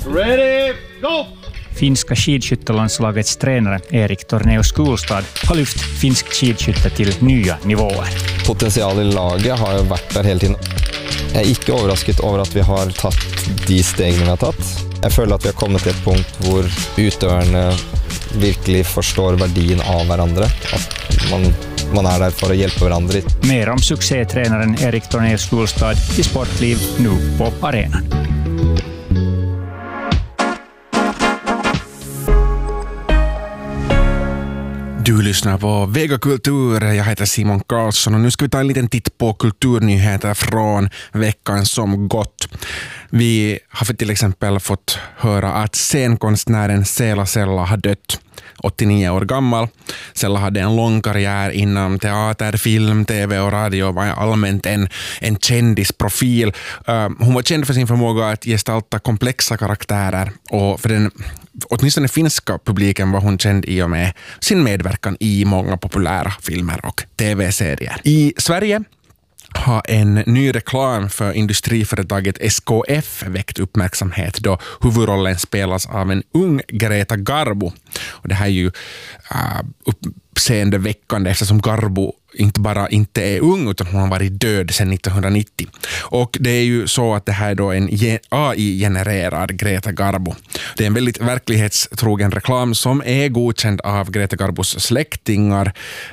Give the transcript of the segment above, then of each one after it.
Ready, go! Finska skidskyttelandslagets tränare Erik Tornéus Skulstad har lyft finsk skidskytte till nya nivåer. Potential i laget har ju varit där hela tiden. Jag är inte överraskad över att vi har tagit de stegen vi har tagit. Jag känner att vi har kommit till ett punkt där utøvarna verkligen förstår värdet av varandra. Att man är där för att hjälpa varandra. Mer om succétränaren Erik Tornéus Skulstad i Sportliv nu på arenan. Du lyssnar på Vega Kultur. Jag heter Simon Karlsson och nu ska vi ta en liten titt på kulturnyheter från veckan som gått. Vi har för till exempel fått höra att scenkonstnären Sela Sella har dött. 89 år gammal. Sella hade en lång karriär inom teater, film, tv och radio och var allmänt en kändisprofil. Hon var känd för sin förmåga att gestalta komplexa karaktärer och för den åtminstone finska publiken var hon känd i och med sin medverkan i många populära filmer och tv-serier. I Sverige har en ny reklam för industriföretaget SKF väckt uppmärksamhet då huvudrollen spelas av en ung Greta Garbo. Och det här är ju uppseendeväckande eftersom Garbo inte är ung utan hon har varit död sedan 1990. Och det är ju så att det här är då en AI-genererad Greta Garbo. Det är en väldigt verklighetstrogen reklam som är godkänd av Greta Garbos släktingar.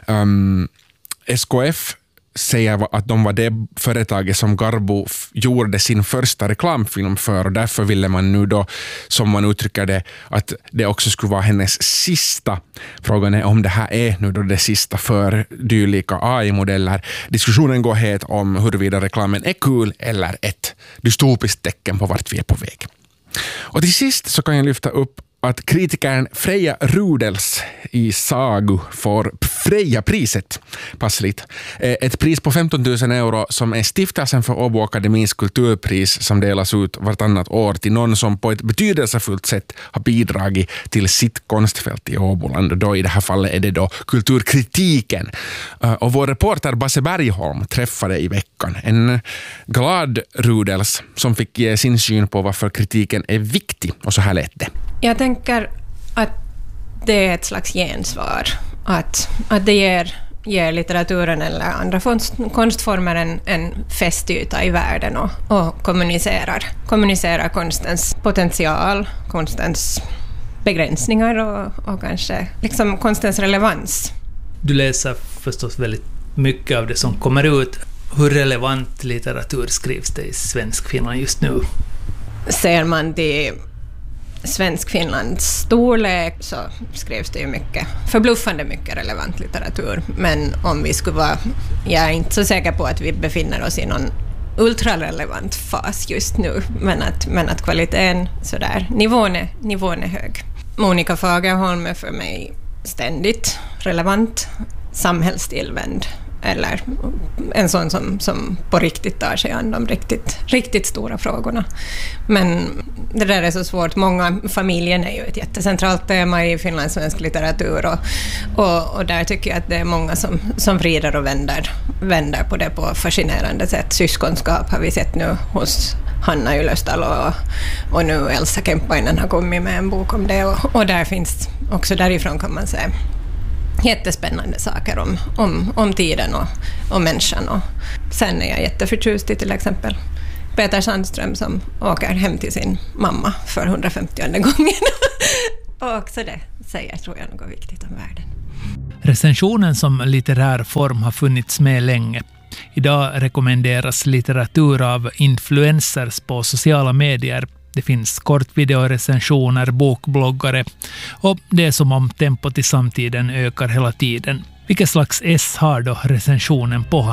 SKF säger att de var det företaget som Garbo gjorde sin första reklamfilm för och därför ville man nu då, som man uttrycker det, att det också skulle vara hennes sista. Frågan är om det här är nu då det sista för dylika AI-modeller. Diskussionen går het om huruvida reklamen är kul eller ett dystopiskt tecken på vart vi är på väg. Och till sist så kan jag lyfta upp att kritikern Freja Rudels i Sagu får Freja-priset. Passligt. Ett pris på 15 000 euro som är stiftelsen för Åbo Akademins kulturpris som delas ut vartannat år till någon som på ett betydelsefullt sätt har bidragit till sitt konstfält i Åboland. Då i det här fallet är det då kulturkritiken. Och vår reporter Basse Bergholm träffade i veckan en glad Rudels som fick ge sin syn på varför kritiken är viktig. Och så här lät det. Jag tänker att det är ett slags gensvar. Att det ger litteraturen eller andra konstformer en fästyta i världen och kommunicerar konstens potential, konstens begränsningar och kanske liksom konstens relevans. Du läser förstås väldigt mycket av det som kommer ut. Hur relevant litteratur skrivs det i Svenskfinland just nu? Ser man till Svenskfinlands storlek så skrivs det ju mycket, förbluffande mycket relevant litteratur. Men om vi skulle vara, jag är inte så säker på att vi befinner oss i någon ultrarelevant fas just nu, men att kvaliteten sådär, nivån är hög. Monica Fagerholm är för mig ständigt relevant, samhällstillvänd eller en sån som på riktigt tar sig an de riktigt stora frågorna. Men det där är så svårt. Familjen är ju ett jättecentralt tema i finlandssvensk litteratur och där tycker jag att det är många som vrider och vänder på det på fascinerande sätt. Syskonskap har vi sett nu hos Hanna Ylöstalo och nu Elsa Kemppainen har kommit med en bok om det och där finns också därifrån kan man säga jättespännande saker om tiden och människan. Och sen är jag jätteförtjust i till exempel Peter Sandström som åker hem till sin mamma för 150:e gången. Och också det säger, tror jag, något viktigt om världen. Recensionen som litterär form har funnits med länge. Idag rekommenderas litteratur av influencers på sociala medier. Det finns kortvideorecensioner, bokbloggare och det är som om tempot i samtiden ökar hela tiden. Vilket slags S har då recensionen på